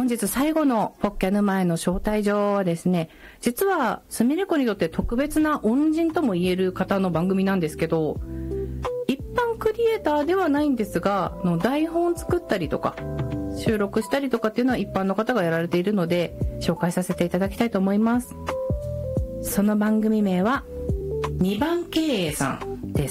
日最後のポッキャ沼への招待状はですね、実はすみれ子にとって特別な恩人とも言える方の番組なんですけど、一般クリエイターではないんですが、台本作ったりとか収録したりとかっていうのは一般の方がやられているので紹介させていただきたいと思います。その番組名は2番経営さんです。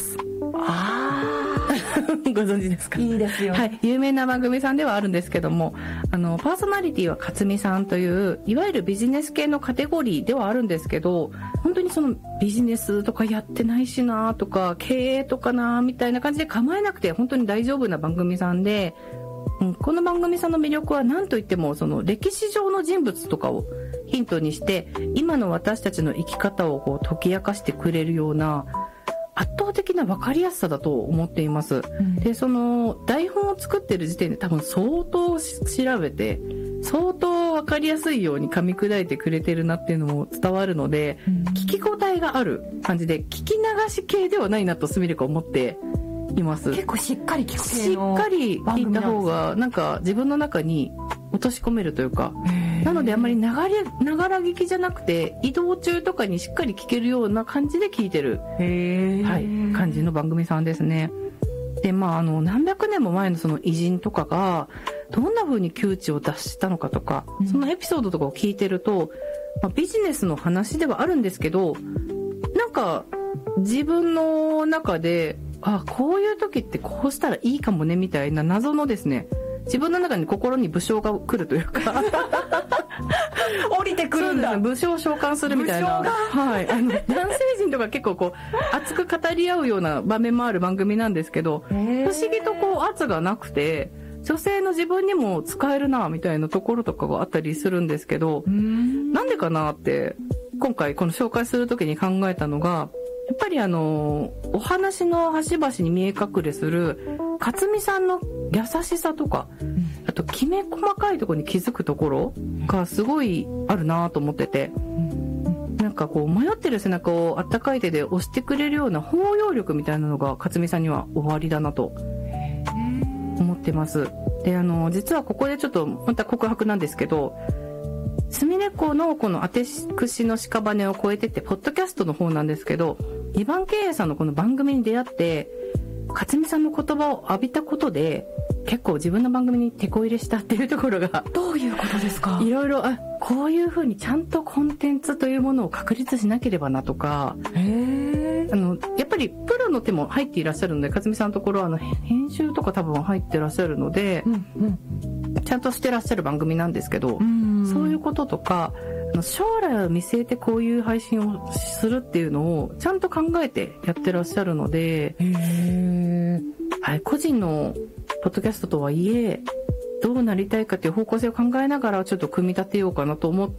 ご存知ですか？ いいですよ。 はい、有名な番組さんではあるんですけども、パーソナリティは勝美さんといういわゆるビジネス系のカテゴリーではあるんですけど、本当にそのビジネスとかやってないしなとか経営とかなみたいな感じで構えなくて本当に大丈夫な番組さんで、この番組さんの魅力は何といってもその歴史上の人物とかをヒントにして今の私たちの生き方をこう解き明かしてくれるような圧倒的な分かりやすさだと思っています、でその台本を作ってる時点で多分相当調べて相当分かりやすいように噛み砕いてくれてるなっていうのも伝わるので、聞き応えがある感じで聞き流し系ではないなとすみれ子思っています。 結構しっかり聞くし系のっかり聞いた方がなんか自分の中に落とし込めるというか、なのであんまりながら聞きじゃなくて移動中とかにしっかり聞けるような感じで聞いてる、感じの番組さんですね。で何百年も前のその偉人とかがどんな風に窮地を脱したのかとか、そのエピソードとかを聞いてると、ビジネスの話ではあるんですけど、なんか自分の中でこういう時ってこうしたらいいかもねみたいな謎のですね、自分の中に心に武将が来るというか降りてくるんだ。 武将を召喚するみたいな、はい、男性陣とか結構こう熱く語り合うような場面もある番組なんですけど、不思議とこう圧がなくて女性の自分にも使えるなみたいなところとかがあったりするんですけど、なんでかなって今回この紹介する時に考えたのが、やっぱりお話の端々に見え隠れする勝美さんの優しさとか、あときめ細かいところに気づくところがすごいあるなと思ってて、なんかこう迷ってる背中をあったかい手で押してくれるような包容力みたいなのが勝美さんにはおありだなと思ってます。で実はここでちょっとまた告白なんですけど、すみれ子のこのあてくしの屍を越えてってポッドキャストの方なんですけど、2番経営さんのこの番組に出会って勝美さんの言葉を浴びたことで結構自分の番組に手こ入れしたっていうところが、 どういうことですか？ いろいろこういう風にちゃんとコンテンツというものを確立しなければなとか、やっぱりプロの手も入っていらっしゃるので、勝美さんのところは編集とか多分入ってらっしゃるので、ちゃんとしてらっしゃる番組なんですけど、そういうこととか将来を見据えてこういう配信をするっていうのをちゃんと考えてやってらっしゃるので、はい、個人のポッドキャストとはいえどうなりたいかっていう方向性を考えながらちょっと組み立てようかなと思って、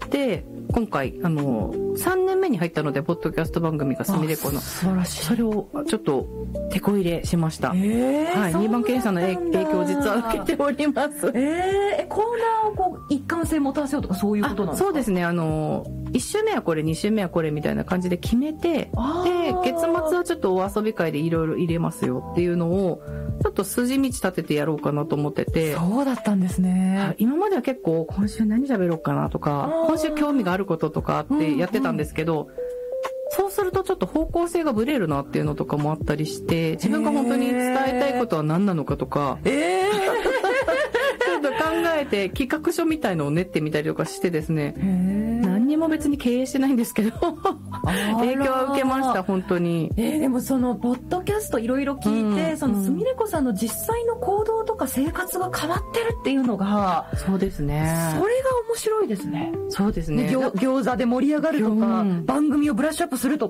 今回3年目に入ったのでポッドキャスト番組がすみれ子の、 素晴らしい。 それをちょっと手こ入れしました。はい、2番経営さんの影響を実は受けております。 コーナーをこう一貫性持たせようとかそういうことなんですか？ そうですね、1週目はこれ2週目はこれみたいな感じで決めて、で月末はちょっとお遊び会でいろいろ入れますよっていうのをちょっと筋道立ててやろうかなと思ってて。 そうだったんですね。 はい、今までは結構今週何喋ろうかなとか今週興味があることとかってやってたんですけど、そうするとちょっと方向性がブレるなっていうのとかもあったりして、自分が本当に伝えたいことは何なのかとか、ちょっと考えて企画書みたいのを練ってみたりとかしてですね、何にも別に経営してないんですけど影響は受けました本当に。 でもそのポッドキャストいろいろ聞いて、そのすみれ子さんの実際の行動とか生活が変わってるっていうのが、 そうですね、 それが面白いですね。 そうですね、 餃子で盛り上がるとか、番組をブラッシュアップすると